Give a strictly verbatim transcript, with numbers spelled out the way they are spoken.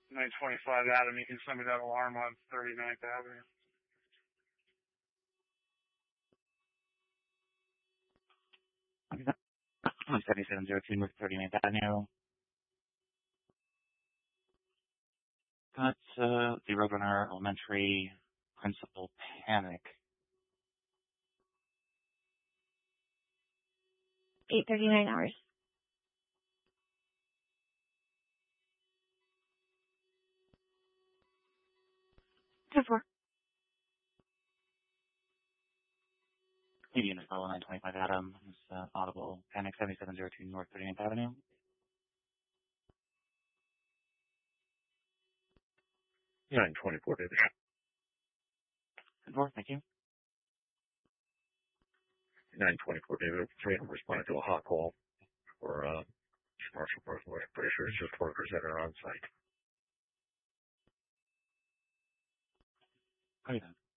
nine twenty-five Adam, you can send me that alarm on thirty-ninth Avenue. seventy-seven oh two North thirty-ninth Avenue. That's uh, the Roadrunner Elementary Principal Panic. eight thirty-nine hours. Two four. Median is nine twenty-five Adam. It's uh, Audible Panic seventy-seven oh two North thirty-ninth Avenue. nine twenty-four, David. Good morning, thank you. nine twenty-four, David. I'm responding to a hot call for uh, Marshall Brooklyn. I'm pretty sure it's just workers that are on site. Okay then.